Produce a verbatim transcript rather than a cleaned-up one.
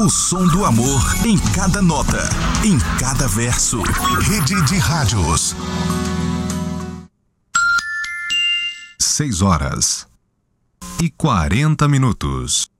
O som do amor em cada nota, em cada verso. Rede de Rádios. Seis horas e quarenta minutos.